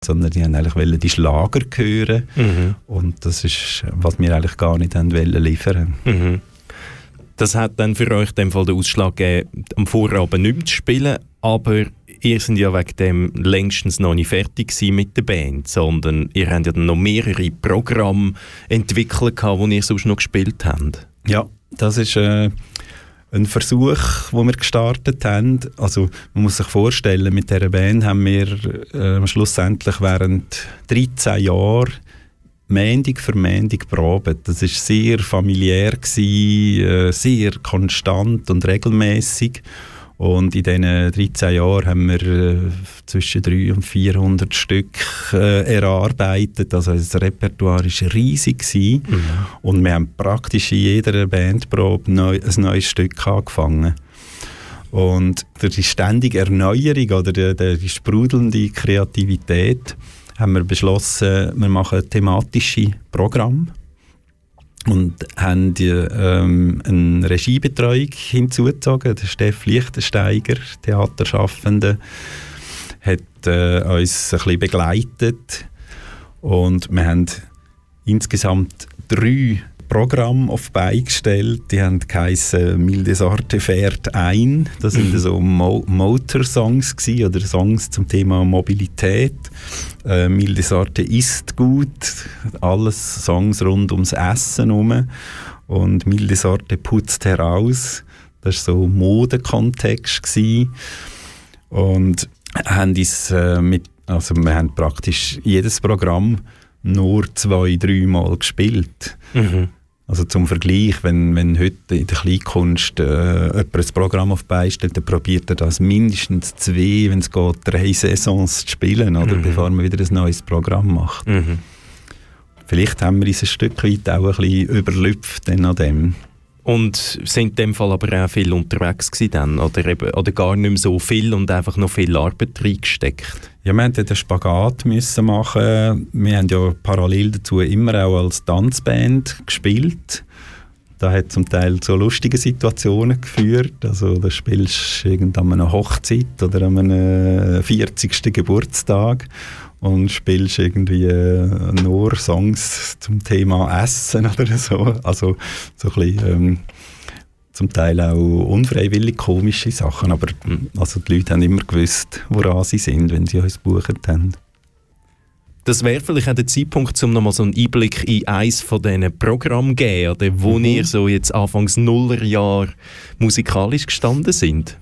sondern die haben eigentlich die Schlager hören. Und das ist, was wir eigentlich gar nicht haben wollen liefern. Das hat dann für euch in dem Fall den Ausschlag gegeben, am Vorabend nicht mehr zu spielen, aber ihr seid ja wegen dem längstens noch nicht fertig gewesen mit der Band, sondern ihr habt ja dann noch mehrere Programme entwickelt, die ihr sonst noch gespielt habt. Ja, das ist ein Versuch, den wir gestartet haben. Also man muss sich vorstellen, mit dieser Band haben wir schlussendlich während 13 Jahren Montag für Montag probiert. Das war sehr familiär, sehr konstant und regelmäßig. Und in diesen 13 Jahren haben wir zwischen 300 und 400 Stück erarbeitet. Also das Repertoire war riesig. Und wir haben praktisch in jeder Bandprobe ein neues Stück angefangen. Und durch die ständige Erneuerung oder die sprudelnde Kreativität haben wir beschlossen, wir machen thematische Programme und haben eine Regiebetreuung hinzugezogen. Der Steff Lichtensteiger, Theaterschaffende, hat uns ein bisschen begleitet und wir haben insgesamt 3 Programme auf die Beine gestellt. Die haben geheissen «Milde Sorte fährt ein». Das sind so Motorsongs gewesen, oder Songs zum Thema Mobilität. «Milde Sorte isst gut». Alles Songs rund ums Essen herum. Und «Milde Sorte putzt heraus». Das war so ein Modekontext gewesen. Und haben wir haben praktisch jedes Programm nur 2-3 Mal gespielt. Also zum Vergleich, wenn heute in der Kleinkunst jemand ein Programm auf die Beine stellt, dann probiert er das mindestens 2, wenn es geht, 3 Saisons zu spielen, oder, bevor man wieder ein neues Programm macht. Vielleicht haben wir uns ein Stück weit auch ein bisschen überlüpft an dem. Und sind in dem Fall aber auch viel unterwegs gewesen dann, oder gar nicht mehr so viel und einfach noch viel Arbeit reingesteckt? Ja, wir mussten den Spagat machen. Wir haben ja parallel dazu immer auch als Tanzband gespielt. Das hat zum Teil zu lustigen Situationen geführt. Also da spielst du an einer Hochzeit oder an einem 40. Geburtstag und spielst irgendwie nur Songs zum Thema Essen oder so. Also so ein bisschen, zum Teil auch unfreiwillig komische Sachen, aber also die Leute haben immer gewusst, woran sie sind, wenn sie uns gebucht haben. Das wäre vielleicht auch der Zeitpunkt, um nochmal so einen Einblick in eines von diesen Programmen zu geben, wo ihr so jetzt Anfangs Nullerjahr musikalisch gestanden sind.